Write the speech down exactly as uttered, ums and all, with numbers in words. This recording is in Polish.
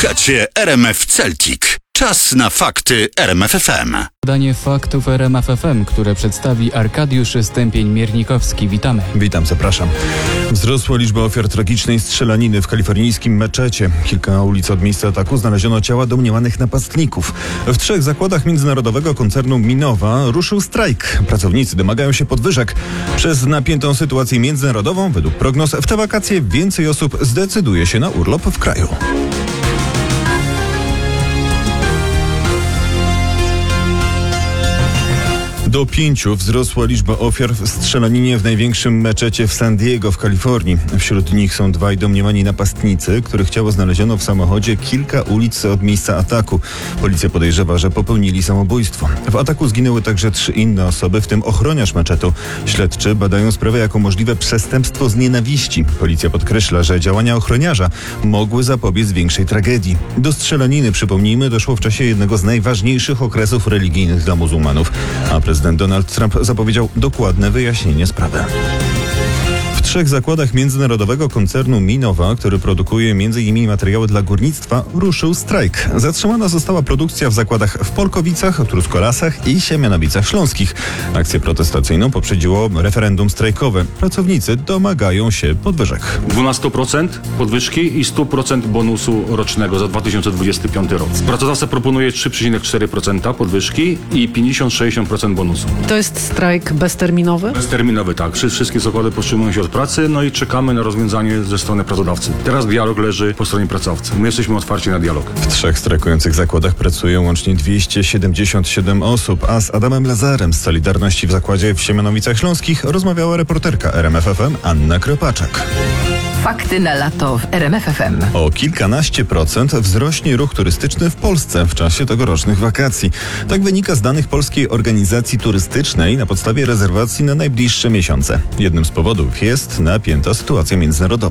Słuchacie R M F Celtic. Czas na fakty R M F F M. Podanie faktów R M F F M, które przedstawi Arkadiusz Stępień-Miernikowski. Witamy. Witam, zapraszam. Wzrosła liczba ofiar tragicznej strzelaniny w kalifornijskim meczecie. Kilka ulic od miejsca ataku znaleziono ciała domniemanych napastników. W trzech zakładach międzynarodowego koncernu Minowa ruszył strajk. Pracownicy domagają się podwyżek. Przez napiętą sytuację międzynarodową, według prognoz, w te wakacje więcej osób zdecyduje się na urlop w kraju. Do pięciu wzrosła liczba ofiar w strzelaninie w największym meczecie w San Diego w Kalifornii. Wśród nich są dwaj domniemani napastnicy, których ciało znaleziono w samochodzie kilka ulic od miejsca ataku. Policja podejrzewa, że popełnili samobójstwo. W ataku zginęły także trzy inne osoby, w tym ochroniarz meczetu. Śledczy badają sprawę jako możliwe przestępstwo z nienawiści. Policja podkreśla, że działania ochroniarza mogły zapobiec większej tragedii. Do strzelaniny, przypomnijmy, doszło w czasie jednego z najważniejszych okresów religijnych dla muzułmanów, a prezydent Donald Trump zapowiedział dokładne wyjaśnienie sprawy. W trzech zakładach międzynarodowego koncernu Minowa, który produkuje m.in. materiały dla górnictwa, ruszył strajk. Zatrzymana została produkcja w zakładach w Polkowicach, Truskolasach i Siemianowicach Śląskich. Akcję protestacyjną poprzedziło referendum strajkowe. Pracownicy domagają się podwyżek. dwanaście procent podwyżki i sto procent bonusu rocznego za dwa tysiące dwudziesty piąty rok. Pracodawca proponuje trzy przecinek cztery procent podwyżki i pięćdziesiąt do sześćdziesięciu procent bonusu. To jest strajk bezterminowy? Bezterminowy, tak. Wszystkie zakłady powstrzymują się od pracy, no i czekamy na rozwiązanie ze strony pracodawcy. Teraz dialog leży po stronie pracodawcy. My jesteśmy otwarci na dialog. W trzech strajkujących zakładach pracują łącznie dwieście siedemdziesiąt siedem osób, a z Adamem Lazarem z Solidarności w zakładzie w Siemianowicach Śląskich rozmawiała reporterka R M F F M Anna Kropaczak. Fakty na lato w R M F F M. O kilkanaście procent wzrośnie ruch turystyczny w Polsce w czasie tegorocznych wakacji. Tak wynika z danych Polskiej Organizacji Turystycznej na podstawie rezerwacji na najbliższe miesiące. Jednym z powodów jest napięta sytuacja międzynarodowa.